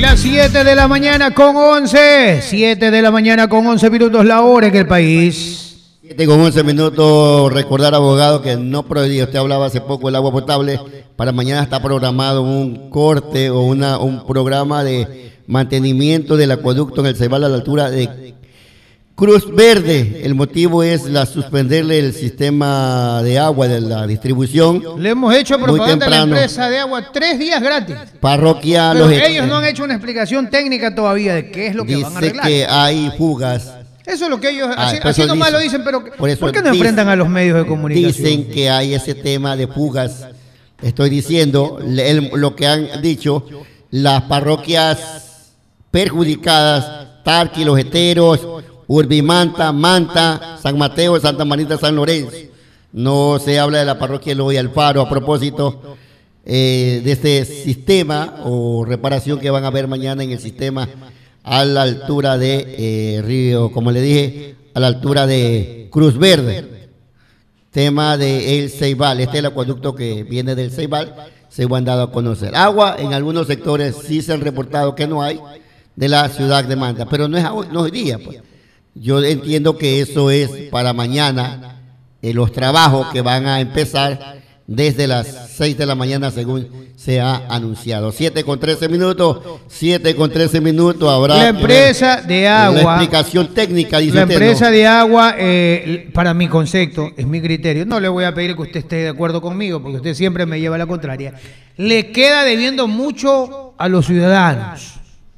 Las 7 de la mañana con 11. 7 de la mañana con 11 minutos la hora en el país. 7 con 11 minutos. Recordar, abogado, que no prohibía. Usted hablaba hace poco del agua potable. Para mañana está programado un corte o un programa de mantenimiento del acueducto en el Ceibal a la altura de Cruz Verde. El motivo es suspenderle el sistema de agua de la distribución. Le hemos hecho propaganda a la empresa de agua 3 días gratis. Parroquia. Pero ellos no han hecho una explicación técnica todavía de qué es lo que van a arreglar. Dice que hay fugas. Eso es lo que ellos, así nomás lo dicen, pero ¿por qué no enfrentan a los medios de comunicación? Dicen que hay ese tema de fugas. Estoy diciendo lo que han dicho las parroquias perjudicadas, Tarqui, Los Heteros, Urbimanta, Manta, San Mateo, Santa Marita, San Lorenzo. No se habla de la parroquia Eloy Alfaro a propósito de este sistema o reparación que van a ver mañana en el sistema a la altura de Río, como le dije, a la altura de Cruz Verde. Tema de El Ceibal, este es el acueducto que viene del Ceibal, se han dado a conocer. Agua en algunos sectores sí se han reportado que no hay de la ciudad de Manta, pero no es hoy día, pues. Yo entiendo que eso es para mañana, los trabajos que van a empezar desde las 6 de la mañana según se ha anunciado. 7 con 13 minutos, 7 con 13 minutos habrá la empresa de agua. La explicación técnica, dice la usted, empresa no. de agua, para mi concepto, es mi criterio. No le voy a pedir que usted esté de acuerdo conmigo, porque usted siempre me lleva a la contraria. Le queda debiendo mucho a los ciudadanos.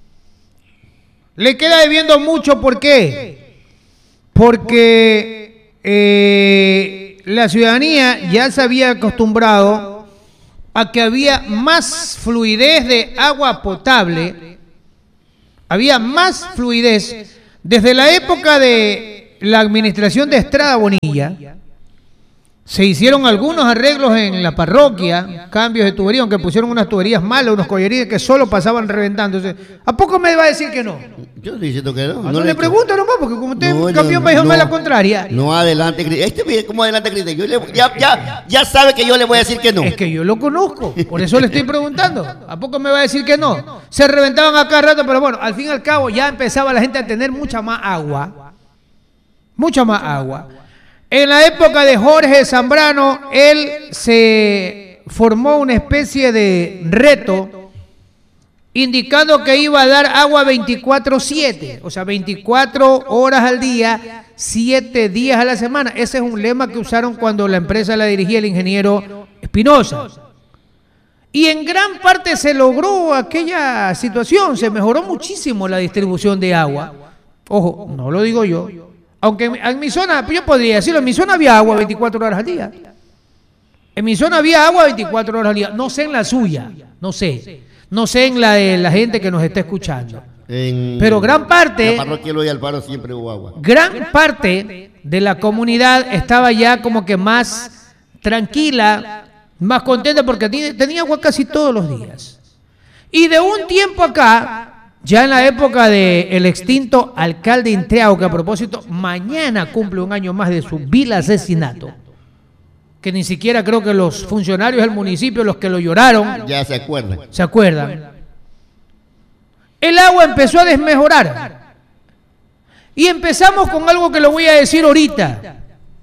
Le queda debiendo mucho, ¿por qué? Porque la ciudadanía ya se había acostumbrado a que había más fluidez de agua potable, había más fluidez desde la época de la administración de Estrada Bonilla. Se hicieron algunos arreglos en la parroquia, cambios de tubería, aunque pusieron unas tuberías malas, unos collerías que solo pasaban reventándose. ¿A poco me va a decir que no? Yo estoy diciendo que no. No le pregunto nomás, porque como usted campeón me dijo la contraria. No adelante, como adelante criterio. Ya sabe que yo le voy a decir que no. Es que yo lo conozco, por eso le estoy preguntando. ¿A poco me va a decir que no? Se reventaban a cada rato, pero bueno, al fin y al cabo ya empezaba la gente a tener mucha más agua. Mucha más agua. En la época de Jorge Zambrano, él se formó una especie de reto indicando que iba a dar agua 24/7, o sea, 24 horas al día, 7 días a la semana. Ese es un lema que usaron cuando la empresa la dirigía el ingeniero Espinosa. Y en gran parte se logró aquella situación, se mejoró muchísimo la distribución de agua. Ojo, no lo digo yo. Aunque en mi zona, yo podría decirlo, en mi zona había agua 24 horas al día. En mi zona había agua 24 horas al día. No sé en la suya, no sé. No sé en la de la gente que nos está escuchando. Pero gran parte... En la parroquia Eloy Alfaro siempre hubo agua. Gran parte de la comunidad estaba ya como que más tranquila, más contenta, porque tenía agua casi todos los días. Y de un tiempo acá... Ya en la época del extinto alcalde Intreao, que a propósito, mañana cumple un año más de su vil asesinato, que ni siquiera creo que los funcionarios del municipio, los que lo lloraron, ya se acuerdan. Se acuerdan. El agua empezó a desmejorar. Y empezamos con algo que lo voy a decir ahorita.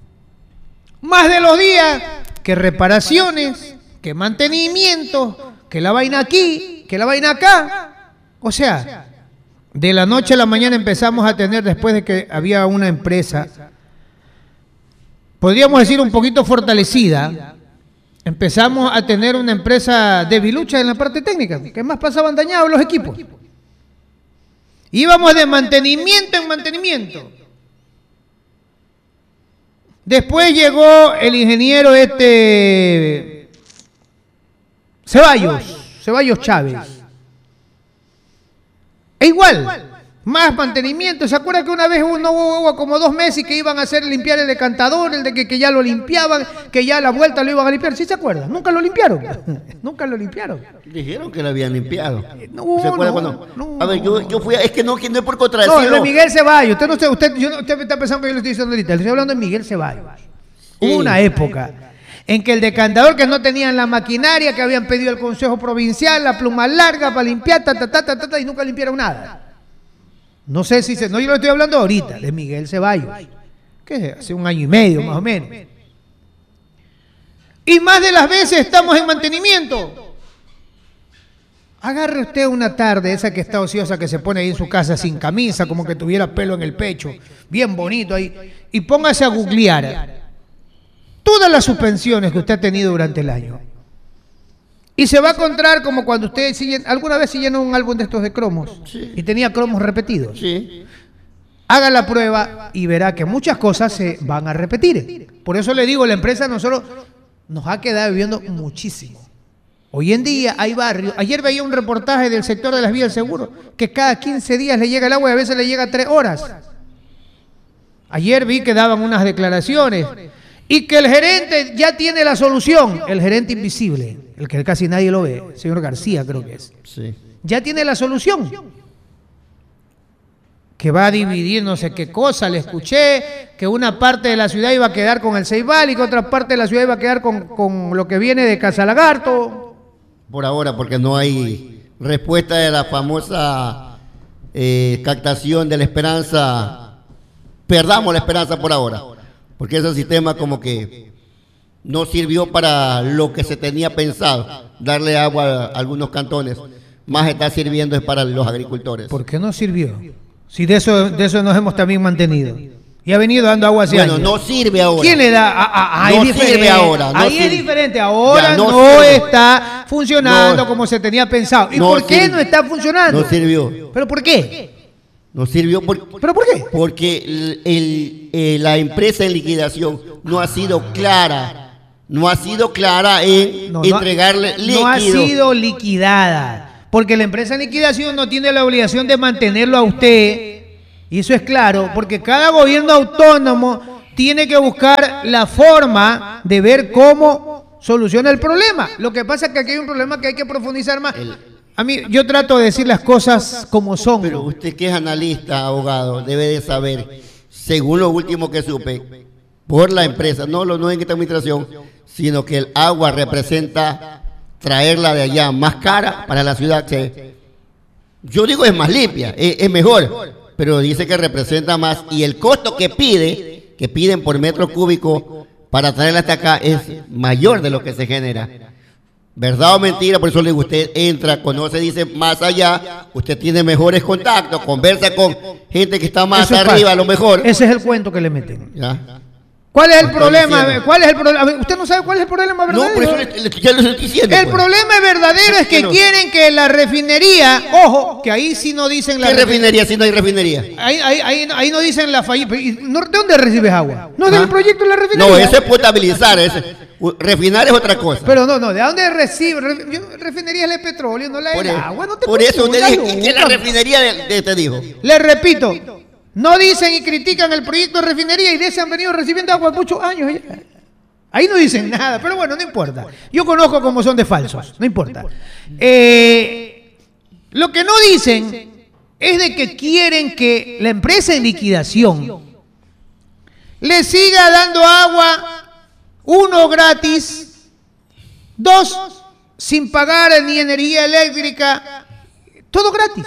Más de los días que reparaciones, que mantenimiento, que la vaina aquí, que la vaina acá. O sea, de la noche a la mañana empezamos a tener, después de que había una empresa, podríamos decir un poquito fortalecida, empezamos a tener una empresa debilucha en la parte técnica, que más pasaban dañados los equipos. Íbamos de mantenimiento en mantenimiento. Después llegó el ingeniero Ceballos Chávez. E igual, más mantenimiento. ¿Se acuerda que una vez no hubo agua como 2 meses y que iban a hacer limpiar el decantador, el de que ya lo limpiaban, que ya a la vuelta lo iban a limpiar? ¿Sí se acuerdan? Nunca lo limpiaron. Nunca lo limpiaron. Dijeron que lo habían limpiado. No, ¿Se acuerda cuando? A ver, yo fui, es que no es por contradecirlo. No, de Miguel Ceballos. Usted está pensando que yo le estoy diciendo ahorita. Le estoy hablando de Miguel Ceballos. Hubo una época en que el decantador que no tenían la maquinaria que habían pedido el Consejo Provincial, la pluma larga para limpiar, y nunca limpiaron nada. No sé si no, yo lo estoy hablando ahorita, de Miguel Ceballos, que hace 1 año y medio más o menos. Y más de las veces estamos en mantenimiento. Agarre usted una tarde, esa que está ociosa, que se pone ahí en su casa sin camisa, como que tuviera pelo en el pecho, bien bonito ahí, y póngase a googlear todas las suspensiones que usted ha tenido durante el año. Y se va a encontrar como cuando usted alguna vez se llenó un álbum de estos de cromos, sí, y tenía cromos repetidos. Sí. Haga la prueba y verá que muchas cosas se van a repetir. Por eso le digo, la empresa nosotros nos ha quedado viviendo muchísimo. Hoy en día hay barrios. Ayer veía un reportaje del sector de las vías del seguro que cada 15 días le llega el agua y a veces le llega 3 horas. Ayer vi que daban unas declaraciones y que el gerente ya tiene la solución. El gerente invisible, el que casi nadie lo ve, el señor García creo que es. Sí. Ya tiene la solución. Que va a dividir no sé qué cosa, le escuché, que una parte de la ciudad iba a quedar con el Ceibal y que otra parte de la ciudad iba a quedar con lo que viene de Casalagarto. Por ahora, porque no hay respuesta de la famosa captación de la esperanza. Perdamos la esperanza por ahora, porque ese sistema como que no sirvió para lo que se tenía pensado, darle agua a algunos cantones, más está sirviendo es para los agricultores. ¿Por qué no sirvió? Si de eso nos hemos también mantenido. Y ha venido dando agua hace años. No sirve ahora. ¿Quién le da? No sirve ahora. Ahí es diferente. Ahora no está funcionando como se tenía pensado. ¿Y por qué no está funcionando? No sirvió. ¿Pero por qué? No sirvió. ¿Pero por qué? Porque la empresa en liquidación no ha sido clara. No ha sido clara en entregarle líquido. No ha sido liquidada. Porque la empresa en liquidación no tiene la obligación de mantenerlo a usted. Y eso es claro, porque cada gobierno autónomo tiene que buscar la forma de ver cómo soluciona el problema. Lo que pasa es que aquí hay un problema que hay que profundizar más. A mí, yo trato de decir las cosas como son. Pero usted que es analista, abogado, debe de saber, según lo último que supe, por la empresa, no en esta administración, sino que el agua representa traerla de allá más cara para la ciudad. Yo digo es más limpia, es mejor. Pero dice que representa más y el costo que piden por metro cúbico para traerla hasta acá es mayor de lo que se genera. ¿Verdad o mentira? Por eso le digo, usted entra, conoce, dice más allá, usted tiene mejores contactos, conversa con gente que está más arriba, a lo mejor. Ese es el cuento que le meten. ¿Ya? ¿Cuál es el problema? ¿Cuál es el problema? ¿Usted no sabe cuál es el problema verdadero? No, por eso ya lo estoy diciendo. El problema verdadero es que quieren que la refinería, ojo, que ahí sí no dicen la... ¿Qué refinería si no hay refinería? Ahí no dicen la fallida. ¿De dónde recibes agua? No del proyecto de la refinería. No, eso es potabilizar. Refinar es otra cosa. Pero no, ¿de dónde recibe? Refinería es el petróleo, no la del agua. No te por eso usted dice que la refinería te dijo. Le repito. No dicen y critican el proyecto de refinería y de ese han venido recibiendo agua muchos años. Ahí no dicen nada, pero bueno, no importa. Yo conozco cómo son de falsos, no importa. Lo que no dicen es de que quieren que la empresa en liquidación le siga dando agua, 1 gratis, 2 sin pagar ni energía eléctrica, todo gratis.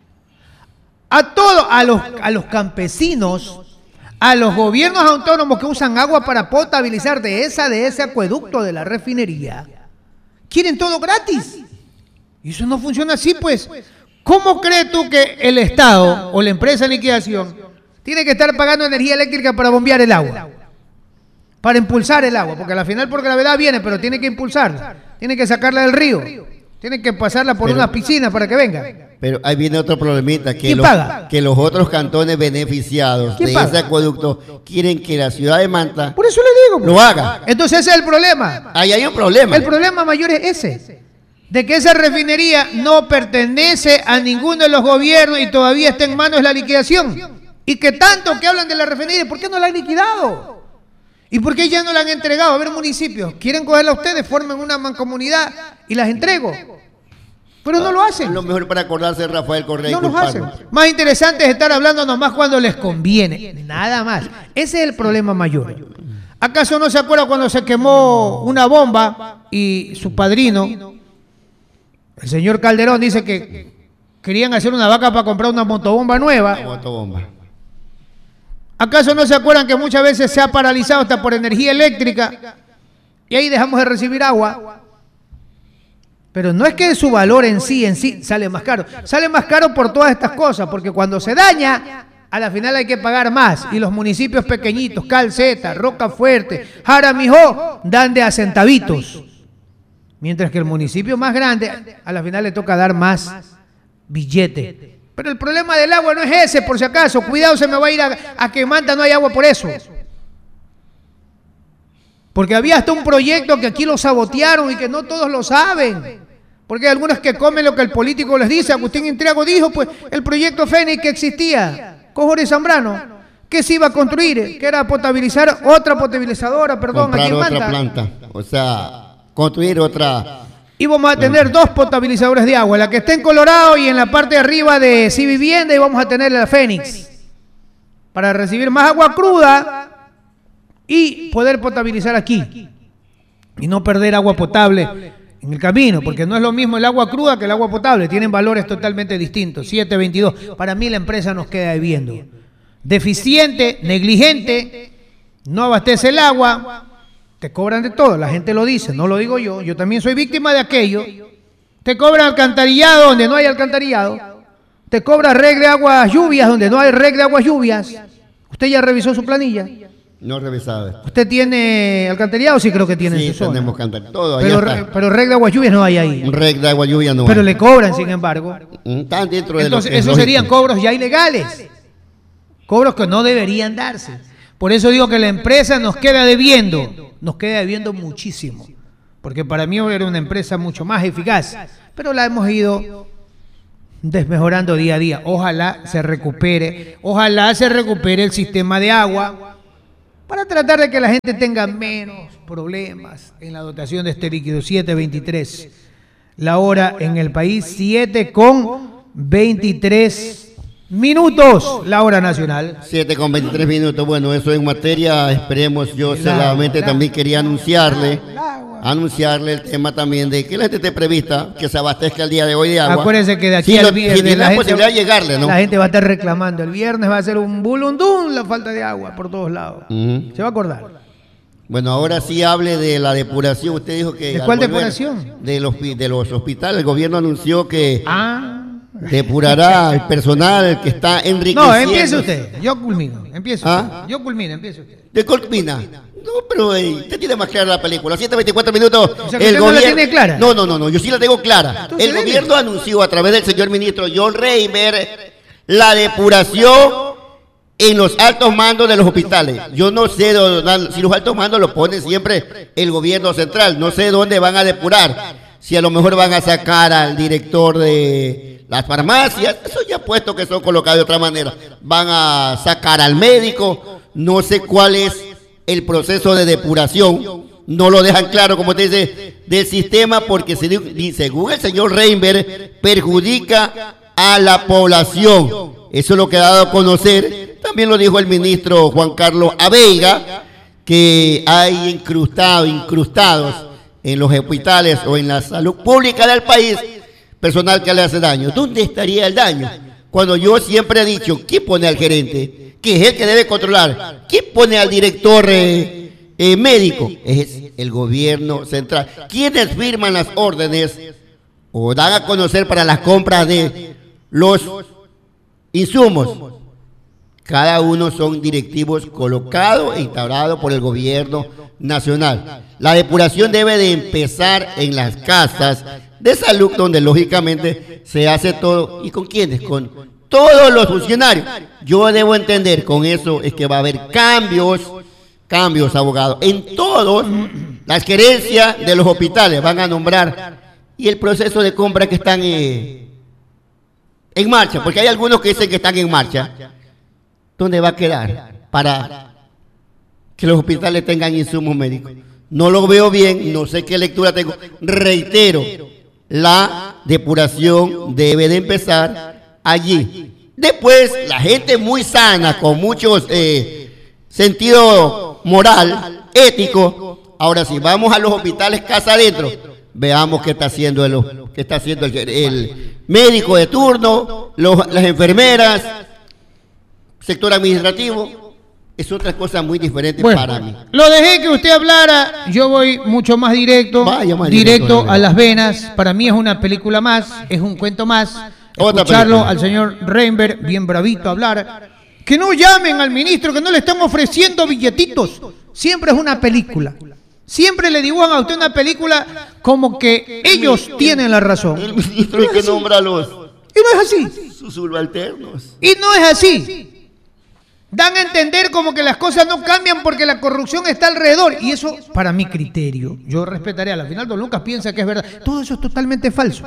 A los campesinos, a los gobiernos autónomos que usan agua para potabilizar de ese acueducto de la refinería, quieren todo gratis. Y eso no funciona así, pues. ¿Cómo crees tú que el Estado o la empresa de liquidación tiene que estar pagando energía eléctrica para bombear el agua? Para impulsar el agua, porque al final por gravedad viene, pero tiene que impulsarla, tiene que sacarla del río, tiene que pasarla por unas piscinas para que venga. Pero ahí viene otro problemita, que los otros cantones beneficiados de ese acueducto quieren que la ciudad de Manta por eso le digo, lo haga. Entonces ese es el problema. Ahí hay un problema. El problema mayor es ese, de que esa refinería no pertenece a ninguno de los gobiernos y todavía está en manos de la liquidación. Y que tanto que hablan de la refinería, ¿por qué no la han liquidado? ¿Y por qué ya no la han entregado? A ver, municipios, quieren cogerla ustedes, formen una mancomunidad y las entrego. Pero no lo hacen. Lo mejor para acordarse de Rafael Correa. No lo hacen. Más interesante es estar hablando nomás cuando les conviene. Nada más. Ese es el problema mayor. ¿Acaso no se acuerda cuando se quemó una bomba y su padrino, el señor Calderón, dice que querían hacer una vaca para comprar una motobomba nueva? Motobomba. ¿Acaso no se acuerdan que muchas veces se ha paralizado hasta por energía eléctrica y ahí dejamos de recibir agua? Pero no es que su valor en sí sale más caro. Sale más caro por todas estas cosas, porque cuando se daña, a la final hay que pagar más. Y los municipios pequeñitos, Calceta, Rocafuerte, Jaramijó, dan de a centavitos. Mientras que el municipio más grande, a la final le toca dar más billete. Pero el problema del agua no es ese, por si acaso. Cuidado, se me va a ir a Quemanta, no hay agua por eso. Porque había hasta un proyecto que aquí lo sabotearon y que no todos lo saben. Porque hay algunos que comen lo que el político les dice. Agustín Intriago dijo, pues, el proyecto Fénix que existía, con Jorge Zambrano, que se iba a construir, que era potabilizar otra potabilizadora, perdón, comprar aquí en Manta. otra planta, o sea, construir otra. Y vamos a tener dos potabilizadores de agua, la que está en Colorado y en la parte de arriba de Si Vivienda, y vamos a tener la Fénix, para recibir más agua cruda y poder potabilizar aquí, y no perder agua potable en el camino, porque no es lo mismo el agua cruda que el agua potable, tienen valores totalmente distintos. 7.22, para mí la empresa nos queda debiendo. Deficiente, negligente, no abastece el agua, te cobran de todo, la gente lo dice, no lo digo yo también soy víctima de aquello. Te cobran alcantarillado donde no hay alcantarillado, te cobra regla de aguas lluvias donde no hay regla de aguas lluvias. ¿Usted ya revisó su planilla? No revisado. ¿Usted tiene alcantarillado? Sí, creo que tiene. Sí, en su zona. tenemos alcantarillado. Todo, pero regla de aguas lluvias no hay ahí. Regla de aguas lluvias no hay. Pero le cobran, sin embargo. Están dentro de Entonces, lo que esos serían cobros ya ilegales. Cobros que no deberían darse. Por eso digo que la empresa nos queda debiendo. Nos queda debiendo muchísimo. Porque para mí era una empresa mucho más eficaz. Pero la hemos ido desmejorando día a día. Ojalá se recupere el sistema de agua para tratar de que la gente tenga menos problemas en la dotación de este líquido. 7.23 la hora en el país, 7:23 minutos la hora nacional. 7:23 minutos. Bueno, eso en materia, esperemos. Yo solamente también quería anunciarle el tema también de que la gente esté prevista, que se abastezca el día de hoy de agua. Acuérdense que de aquí al viernes si la posibilidad de llegarle, ¿no? La gente va a estar reclamando. El viernes va a ser un bulundún la falta de agua por todos lados. Se va a acordar. Bueno, ahora sí hable de la depuración. Usted dijo que... ¿De cuál depuración? De los hospitales. El gobierno anunció que depurará al personal que está enriqueciendo. No, empiece usted. Yo culmino. Empiece usted. Yo culmino, empiece usted. ¿De culmina? No, pero usted tiene más clara la película. 7:24 minutos. O sea, el gobierno no la tiene clara. No, yo sí la tengo clara. El gobierno anunció a través del señor ministro John Reimer la depuración en los altos mandos de los hospitales. Yo no sé si los altos mandos lo pone siempre el gobierno central. No sé dónde van a depurar. Si a lo mejor van a sacar al director de las farmacias. Eso ya puesto que son colocados de otra manera. Van a sacar al médico. No sé cuál es el proceso de depuración. No lo dejan claro, como te dice, del sistema, porque según el señor Reimer, perjudica a la población. Eso es lo que ha dado a conocer. También lo dijo el ministro Juan Carlos Abeiga, que hay incrustados en los hospitales o en la salud pública del país personal que le hace daño. ¿Dónde estaría el daño? Cuando yo siempre he dicho, ¿quién pone al gerente? Que es el que debe controlar. ¿Quién pone al director médico? Es el gobierno central. ¿Quiénes firman las órdenes o dan a conocer para las compras de los insumos? Cada uno son directivos colocados e instaurados por el gobierno nacional. La depuración debe de empezar en las casas de salud, donde lógicamente se hace todo. ¿Y con quiénes? Con todos los funcionarios. Yo debo entender, con eso es que va a haber cambios, abogado. En todos, las gerencias de los hospitales van a nombrar, y el proceso de compra que están en marcha, porque hay algunos que dicen que están en marcha. ¿Dónde va a quedar para que los hospitales tengan insumos médicos? No lo veo bien, no sé qué lectura tengo. Reitero, la depuración debe de empezar allí. Después, la gente muy sana, con mucho sentido moral, ético. Ahora, si vamos a los hospitales casa adentro, veamos qué está haciendo el médico de turno, las enfermeras, sector administrativo. Es otra cosa muy diferente para mí. Lo dejé que usted hablara, yo voy mucho más directo, directo a las venas. Para mí es una película más, es un cuento más. Escucharlo al señor Reinberg, bien bravito, hablar. Que no llamen al ministro, que no le están ofreciendo billetitos. Siempre es una película. Siempre le dibujan a usted una película como que ellos tienen la razón. El ministro es que nombra a los... Y no es así. Sus subalternos. Y no es así. Dan a entender como que las cosas no cambian porque la corrupción está alrededor. Y eso, para mi criterio, yo respetaré. Al final don Lucas piensa que es verdad. Todo eso es totalmente falso.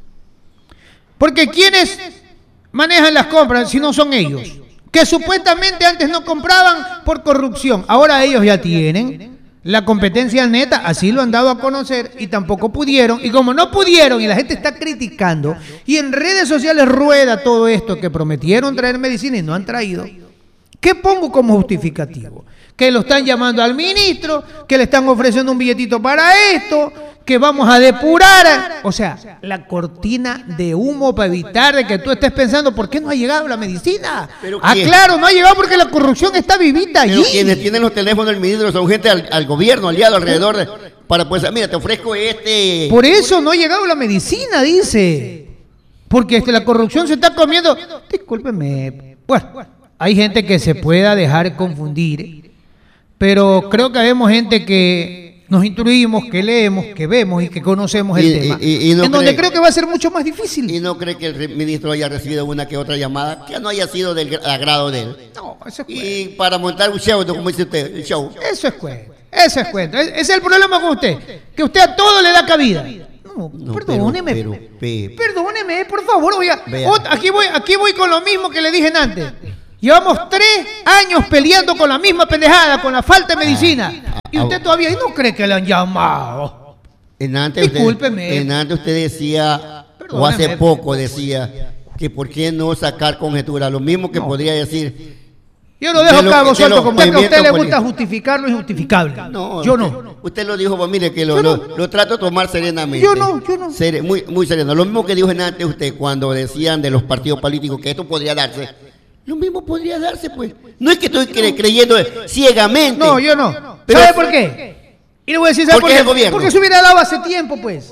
Porque ¿quiénes manejan las compras si no son ellos? Que supuestamente antes no compraban por corrupción. Ahora ellos ya tienen la competencia neta, así lo han dado a conocer y tampoco pudieron. Y como no pudieron y la gente está criticando y en redes sociales rueda todo esto que prometieron traer medicina y no han traído, ¿qué pongo como justificativo? Que lo están llamando al ministro, que le están ofreciendo un billetito para esto, que vamos a depurar. O sea, la cortina de humo para evitar de que tú estés pensando, ¿por qué no ha llegado la medicina? Claro, no ha llegado porque la corrupción está vivita allí. Pero quienes tienen los teléfonos del ministro son gente al gobierno, aliado alrededor, para pues, mira, te ofrezco este... Por eso no ha llegado la medicina, dice. Porque la corrupción se está comiendo... Discúlpeme. Bueno, hay gente que se pueda dejar confundir, pero creo que vemos gente que nos instruimos, que leemos, que vemos y que conocemos el tema. En donde creo que va a ser mucho más difícil. ¿Y no cree que el ministro haya recibido una que otra llamada que no haya sido del agrado de él? No, eso es cuento. Y para montar un show, como dice usted, el show. Eso es cuento. Ese es cuento. Ese es el problema con usted, que usted a todo le da cabida. No, perdóneme. Perdóneme, por favor. Oiga, aquí voy con lo mismo que le dije antes. Llevamos 3 años peleando con la misma pendejada, con la falta de medicina. Y usted todavía no cree que le han llamado. Discúlpeme. Antes usted decía, perdóneme, o hace poco decía, que por qué no sacar conjetura. Lo mismo que podría decir. Yo lo dejo cargo suelto, como es que a usted le gusta justificar lo injustificable. No, yo no. Usted lo dijo, pues mire, que lo trato de tomar serenamente. Yo no. Muy sereno. Lo mismo que dijo antes usted cuando decían de los partidos políticos que esto podría darse. Lo mismo podría darse, pues. No es que estoy creyendo ciegamente. No, yo no. Pero ¿sabe por qué? Y le voy a decir, ¿sabe por qué? El gobierno. Porque se hubiera dado hace tiempo, pues.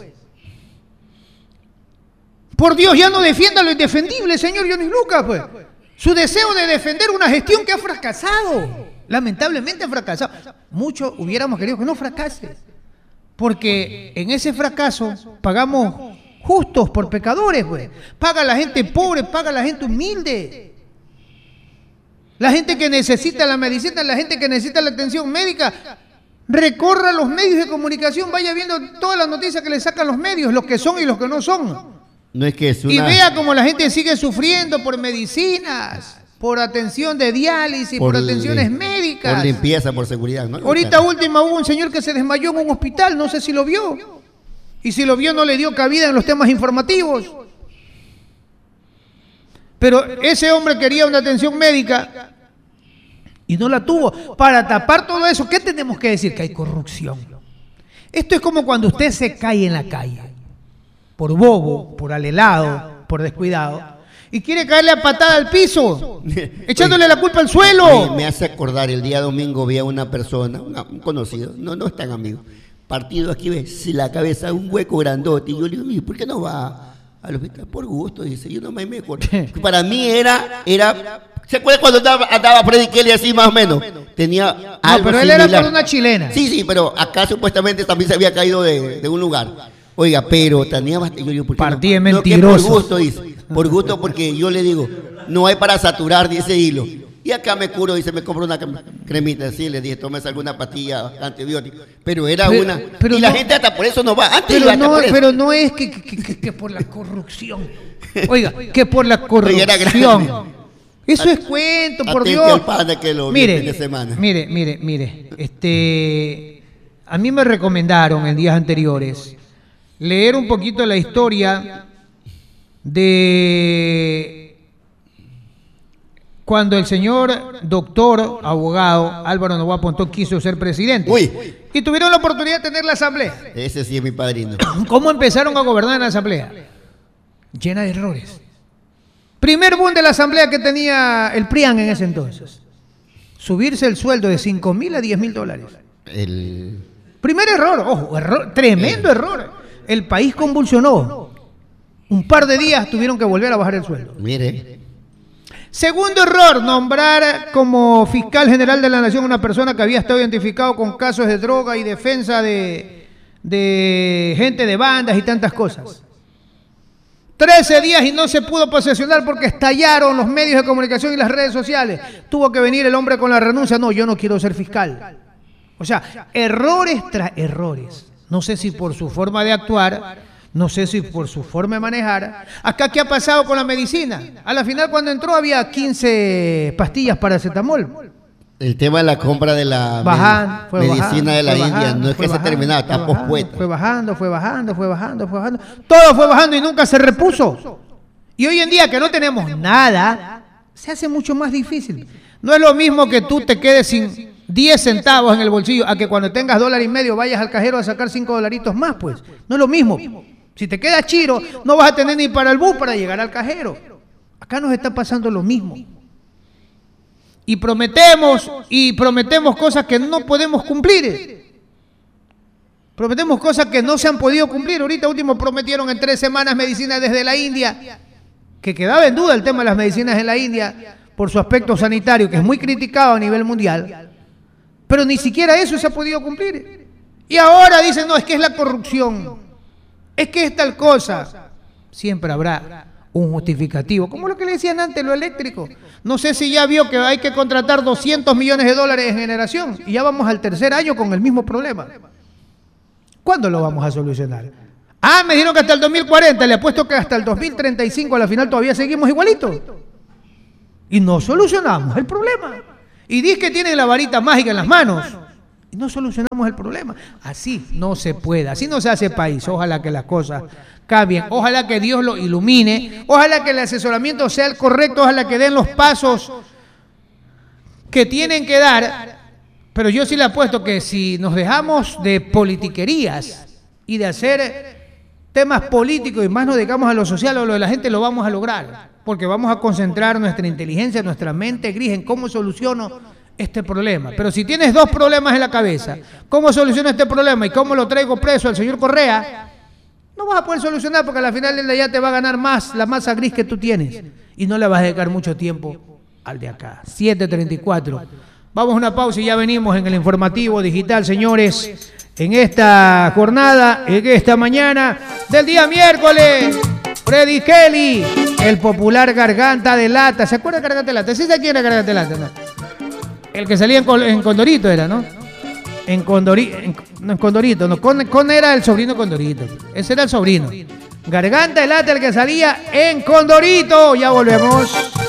Por Dios, ya no defienda lo indefendible, señor Johnny Lucas, pues. Su deseo de defender una gestión que ha fracasado. Lamentablemente ha fracasado. Muchos hubiéramos querido que no fracase. Porque en ese fracaso pagamos justos por pecadores, pues. Paga la gente pobre, paga la gente humilde. La gente que necesita la medicina, la gente que necesita la atención médica, recorra los medios de comunicación, vaya viendo todas las noticias que le sacan los medios, los que son y los que no son. No es que es una... Y vea cómo la gente sigue sufriendo por medicinas, por atención de diálisis, por atenciones médicas. Por limpieza, por seguridad, ¿no? Ahorita última hubo un señor que se desmayó en un hospital, no sé si lo vio. Y si lo vio no le dio cabida en los temas informativos. Pero ese hombre quería una atención médica y no la tuvo. Para tapar todo eso, ¿qué tenemos que decir? Que hay corrupción. Esto es como cuando usted se cae en la calle, por bobo, por alelado, por descuidado, y quiere caerle a patada al piso, echándole la culpa al suelo. Me hace acordar, el día domingo vi a una persona, un conocido, no es tan amigo, partido aquí, ves, la cabeza, un hueco grandote, y yo le digo, ¿por qué no va al hospital? Por gusto, dice. Yo no me acuerdo. Para mí era ¿se acuerda cuando andaba Freddy Kelly así más o menos? Tenía algo pero él similar. era por una chilena. Sí, pero acá supuestamente también se había caído de un lugar. Oiga, pero tenía bastante... Yo digo, ¿por qué partí de no? mentiroso. Por gusto, dice. Por gusto, porque yo le digo, no hay para saturar, dice hilo. Y acá me curo, dice, me compro una cremita, así, le dije, tómese alguna pastilla antibiótica. Pero era una... y la gente hasta por eso no va. Antes pero no es que por la corrupción. Oiga, que por la corrupción. Eso es cuento, por Dios. Mire, a mí me recomendaron en días anteriores leer un poquito la historia de cuando el señor doctor, abogado Álvaro Noboa Pontón quiso ser presidente. Uy. Y tuvieron la oportunidad de tener la asamblea. Ese sí es mi padrino. ¿Cómo empezaron a gobernar en la asamblea? Llena de errores. Primer boom de la asamblea que tenía el PRIAN en ese entonces. Subirse el sueldo de 5.000 a 10.000 dólares. Primer error, ojo, tremendo error. El país convulsionó. Un par de días tuvieron que volver a bajar el sueldo. Mire. Segundo error, nombrar como fiscal general de la nación una persona que había estado identificado con casos de droga y defensa de gente de bandas y tantas cosas. 13 días y no se pudo posesionar porque estallaron los medios de comunicación y las redes sociales. Tuvo que venir el hombre con la renuncia. No, yo no quiero ser fiscal. O sea, errores tras errores. No sé si por su forma de actuar, no sé si por su forma de manejar. Acá, ¿qué ha pasado con la medicina? A la final, cuando entró, había 15 pastillas para paracetamol. El tema de la compra de la medicina de la India no es que se terminaba, está pospuesta. Fue bajando. Todo fue bajando y nunca se repuso. Y hoy en día que no tenemos nada, se hace mucho más difícil. No es lo mismo que tú te quedes sin 10 centavos en el bolsillo a que cuando tengas $1.50 vayas al cajero a sacar 5 dolaritos más, pues. No es lo mismo. Si te quedas chiro, no vas a tener ni para el bus para llegar al cajero. Acá nos está pasando lo mismo. Y prometemos cosas que no podemos cumplir. Prometemos cosas que no se han podido cumplir. Ahorita último prometieron en 3 semanas medicinas desde la India, que quedaba en duda el tema de las medicinas en la India por su aspecto sanitario, que es muy criticado a nivel mundial. Pero ni siquiera eso se ha podido cumplir. Y ahora dicen, no, es que es la corrupción. Es que es tal cosa. Siempre habrá un justificativo, como lo que le decían antes, lo eléctrico. No sé si ya vio que hay que contratar $200 millones en generación y ya vamos al 3er año con el mismo problema. ¿Cuándo lo vamos a solucionar? Me dijeron que hasta el 2040, le apuesto que hasta el 2035 a la final todavía seguimos igualitos. Y no solucionamos el problema. Y dice que tienen la varita mágica en las manos. Y no solucionamos el problema. Así no se puede, así no se hace país. Ojalá que las cosas cambien, ojalá que Dios lo ilumine, ojalá que el asesoramiento sea el correcto, ojalá que den los pasos que tienen que dar. Pero yo sí le apuesto que si nos dejamos de politiquerías y de hacer temas políticos y más nos dedicamos a lo social o a lo de la gente, lo vamos a lograr, porque vamos a concentrar nuestra inteligencia, nuestra mente gris en cómo soluciono este problema. Pero si tienes 2 problemas en la cabeza, ¿cómo soluciono este problema y cómo lo traigo preso al señor Correa? No vas a poder solucionar porque al final del día ya te va a ganar más la masa gris que tú tienes y no le vas a dedicar mucho tiempo al de acá. 7:34. Vamos a una pausa y ya venimos en el informativo digital, señores, en esta jornada, en esta mañana del día miércoles. Freddy Kelly, el popular Garganta de Lata. ¿Se acuerda de Garganta de Lata? ¿Sí sabe quién era Garganta de Lata? ¿No? El que salía en Condorito era, ¿no? En Condorito, no, Con era el sobrino Condorito. Ese era el sobrino. Garganta de Lata, el que salía en Condorito. Ya volvemos.